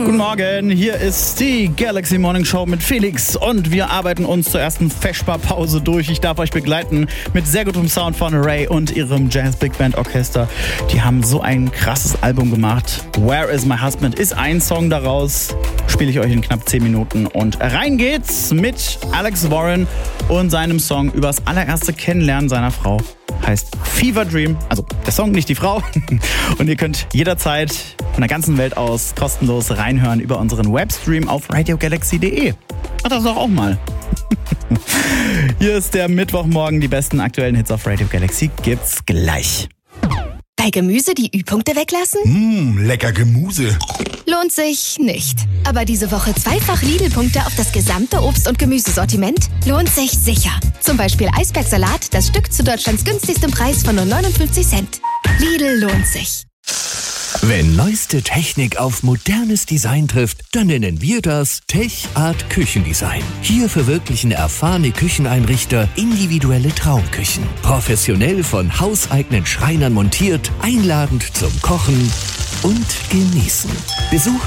Guten Morgen, hier ist die Galaxy Morning Show mit Felix und wir arbeiten uns zur ersten Feschbar-Pause durch. Ich darf euch begleiten mit sehr gutem Sound von Ray und ihrem Jazz Big Band Orchester. Die haben so ein krasses Album gemacht. Where is my husband ist ein Song daraus. Spiele ich euch in knapp 10 Minuten und rein geht's mit Alex Warren und seinem Song übers allererste Kennenlernen seiner Frau. Heißt Fever Dream, also der Song, nicht die Frau. Und ihr könnt jederzeit von der ganzen Welt aus kostenlos reinhören über unseren Webstream auf radiogalaxy.de. Macht das doch auch mal. Hier ist der Mittwochmorgen. Die besten aktuellen Hits auf Radio Galaxy gibt's gleich. Bei Gemüse die Ü-Punkte weglassen? Lecker Gemüse. Lohnt sich nicht. Aber diese Woche zweifach Lidl-Punkte auf das gesamte Obst- und Gemüsesortiment lohnt sich sicher. Zum Beispiel Eisbergsalat, das Stück zu Deutschlands günstigstem Preis von nur 59 Cent. Lidl lohnt sich. Wenn neueste Technik auf modernes Design trifft, dann nennen wir das Tech Art Küchendesign. Hier verwirklichen erfahrene Kücheneinrichter individuelle Traumküchen. Professionell von hauseigenen Schreinern montiert, einladend zum Kochen und Genießen. Besuche